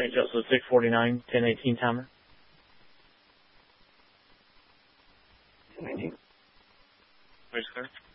St. Joseph 649, 1018 timer. 1018. Please, sir.